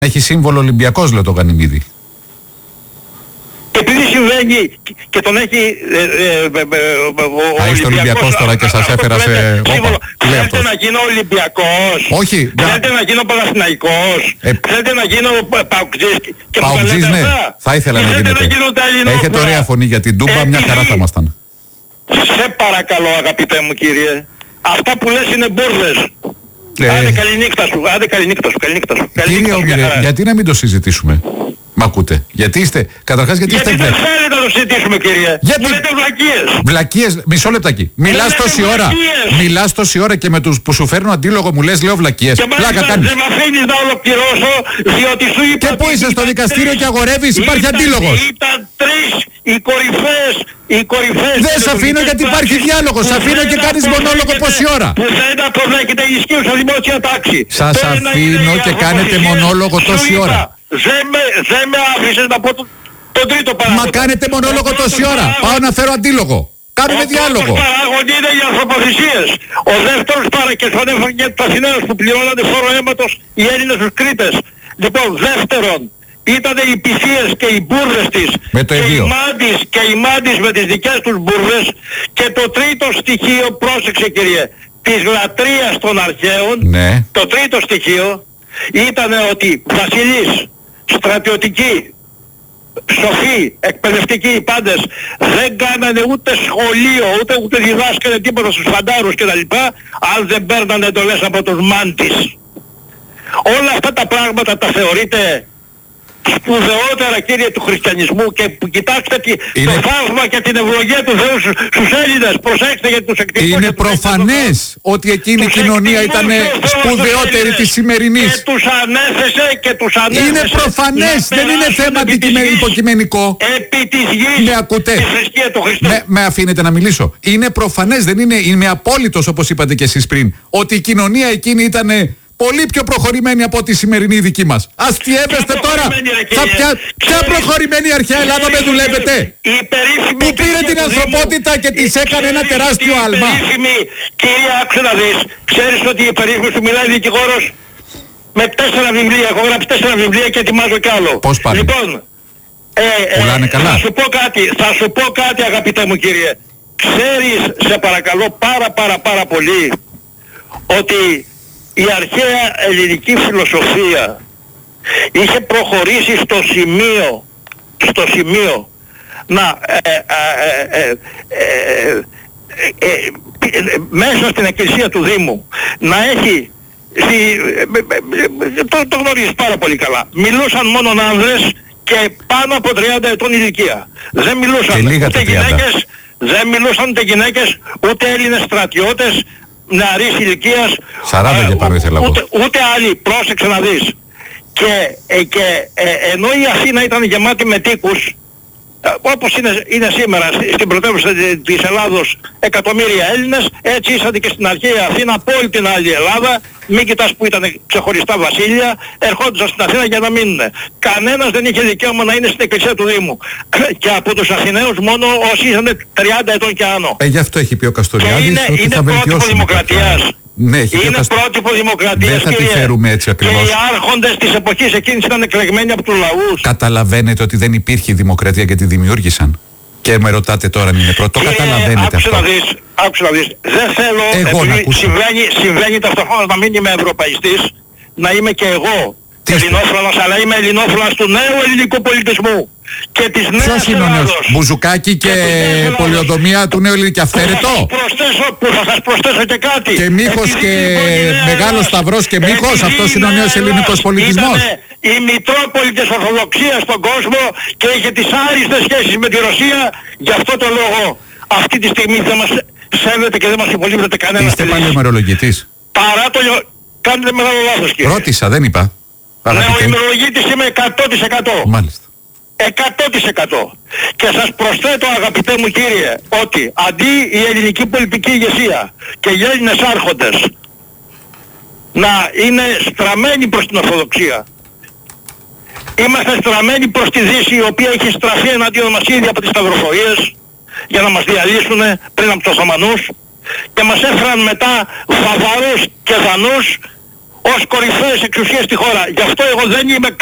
Έχει σύμβολο Ολυμπιακός, λέει το Γανιμίδη. Και επειδή συμβαίνει και τον έχει Θα είστε Ολυμπιακός τώρα και σας έφερα σε... Θέλετε να γίνω Ολυμπιακός? Όχι. Θέλετε να γίνω Παναθηναϊκός? Θέλετε να γίνω Παοκτζής? Παοκτζής, ναι. Θα ήθελα να γίνετε. Έχετε ωραία φωνή για την Τούμπα, μια χαρά θα ήμασταν. Σε παρακαλώ αγαπητέ μου κύριε, αυτά που λες είναι μπουρδες. Άντε καληνύχτα σου, άντε καληνύχτα σου. Κύριε Όμηρε, γιατί να μην το συζητήσουμε? Μ' ακούτε? Γιατί είστε, καταρχάς γιατί είστε... Γιατί δεν θέλετε να το συζητήσουμε κύριε? Γιατί... Μου λέτε βλακίες. Βλακίες, μισό λεπτάκι. Μιλάς τόση ώρα και με τους που σου φέρνουν αντίλογο μου λες λέω βλακίες. Και μάλιστα δεν με αφήνεις να ολοκληρώσω διότι σου είπα... Και πού είσαι στο δικαστήριο και αγορεύεις, υπάρχει αντίλογος. Ήταν τρεις οι κορυφές. Δεν σ' αφήνω γιατί υπάρχει διάλογος. Σ' αφήνω και κάνεις μονόλογο πόση ώρα. Που δεν αποδέχεται ισχύουσα δημόσια τάξη. Σας αφήνω και κάνετε μονόλογο τόση ώρα. Δεν με άφησες να πω τον τρίτο παράγοντα. Μα κάνετε μονόλογο τόση ώρα. Πάω να φέρω αντίλογο. Κάνουμε διάλογο. Ο πρώτος παράγοντα είναι οι ανθρωποθυσίες. Ο δεύτερος και στον έφαγε και τους Αθηναίους που πληρώνανε φόρο αίματος οι Έλληνες τους Κρήτες. Λοιπόν, δεύτερον, ήταν οι πυθίες και οι μπουρδες της και οι μάντις με τις δικές τους μπουρδες. Και το τρίτο στοιχείο, πρόσεξε κύριε, της λατρείας των αρχαίων, ναι. Το τρίτο στοιχείο ήταν ότι βασιλείς, στρατιωτικοί, σοφοί, εκπαιδευτικοί οι πάντες δεν κάνανε ούτε σχολείο, ούτε διδάσκανε τίποτα στους φαντάρους κτλ. Αν δεν παίρνανε εντολές από τους μάντις. Όλα αυτά τα πράγματα τα θεωρείτε σπουδαιότερα κύριε του χριστιανισμού και κοιτάξτε το θαύμα και την ευλογία του Θεού στους Έλληνες. Προσέξτε γιατί τους εκτιμώ. Είναι προφανές ότι εκείνη η κοινωνία ήταν σπουδαιότερη της σημερινής. Και τους ανέθεσε και τους ανέθεσε. Είναι προφανές, δεν είναι θέμα υποκειμενικό. Επί της γης. Με ακούτε? Τη θρησκεία του Χριστού. Με αφήνετε να μιλήσω? Είναι προφανές, δεν είναι? Είμαι απόλυτος όπως είπατε και εσείς πριν. Ότι η κοινωνία εκείνη ήταν πολύ πιο προχωρημένη από τη σημερινή δική μας. Αστιεύεστε τώρα. Ποια προχωρημένη αρχαία Ελλάδα με δουλεύετε? Που πήρε την ανθρωπότητα και της έκανε ένα τεράστιο άλμα. Κύριε, άκουσε να δεις. Ξέρεις ότι η περίφημη σου μιλάει δικηγόρος με 4 βιβλία. Έχω γράψει 4 βιβλία και ετοιμάζω κι άλλο. Πώς πάνε? Λοιπόν, πουλάνε καλά. Θα σου πω κάτι αγαπητέ μου κύριε. Ξέρεις, σε παρακαλώ πάρα πολύ, ότι η αρχαία ελληνική φιλοσοφία είχε προχωρήσει στο σημείο να μέσα στην εκκλησία του Δήμου να έχει το γνωρίζεις πάρα πολύ καλά. Μιλούσαν μόνο άνδρες και πάνω από 30 ετών ηλικία. Δεν μιλούσαν ούτε γυναίκες, δεν μιλούσαν ούτε γυναίκες, ούτε Έλληνες στρατιώτες νεαρής ηλικίας, 40 και πάνω ήθελα ούτε άλλοι, πρόσεξε να δεις. Και ενώ η Αθήνα ήταν γεμάτη με τοίκους, όπως είναι σήμερα στην πρωτεύουσα της Ελλάδος εκατομμύρια Έλληνες, έτσι ήσαν και στην αρχαία Αθήνα από όλη την άλλη Ελλάδα. Μην κοιτάς που ήταν ξεχωριστά βασίλεια, ερχόντουσαν στην Αθήνα για να μείνουν. Κανένας δεν είχε δικαίωμα να είναι στην εκκλησία του Δήμου. Και από τους Αθηναίους μόνο όσοι ήσαν 30 ετών και άνω. Γι' αυτό έχει πει ο Καστοριάδης ότι θα βελτιώσουμε. Ναι, είναι πρότυπο δημοκρατίας. Δεν θα τη φέρουμε έτσι ακριβώς. Και οι άρχοντες της εποχής εκείνης ήταν εκλεγμένοι από τους λαούς. Καταλαβαίνετε ότι δεν υπήρχε δημοκρατία και τη δημιούργησαν? Και με ρωτάτε τώρα αν είναι πρώτο. Καταλαβαίνετε αυτό? Άκουσα να δεις. Δεν θέλω, επειδή συμβαίνει ταυτόχρονα να μην είμαι ευρωπαϊστής, να είμαι και εγώ ελληνόφρονος, αλλά είμαι ελληνόφρονος του νέου ελληνικού πολιτισμού. Και της νέας Ποιος είναι ο νέος? Μπουζουκάκι και πολιοδομία του νέου ελληνικού και αυθαίρετο? Θα σας προσθέσω και κάτι. Και Μύχος και Μεγάλος Σταυρός και Μύχος, αυτός είναι ο νέος ελληνικός πολιτισμός. Η Μητρόπολη της Ορθοδοξίας στον κόσμο και είχε τις άριστες σχέσεις με τη Ρωσία. Γι' αυτό το λόγο αυτή τη στιγμή δεν μας σέβεται και δεν μας υπολείπτεται κανένας. Είστε πάλι ημερολογητής? Παρά το κάνετε μεγάλο λάθος κύριε. Ρώτησα, δεν είπα. Ναι, ο ημερολογητής είμαι 100%. Μάλιστα. 100%. Και σας προσθέτω αγαπητέ μου κύριε ότι αντί η ελληνική πολιτική ηγεσία και οι Έλληνες άρχοντες να είναι στραμμένοι προς την Ορθοδοξία, είμαστε στραμμένοι προς τη Δύση, η οποία έχει στραφεί εναντίον μας ήδη από τις σταυροφορίες για να μας διαλύσουν πριν από τους Οθωμανούς και μας έφεραν μετά Βαβαρούς και Δανούς, ως κορυφαίες εξουσίες στη χώρα. Γι' αυτό εγώ δεν είμαι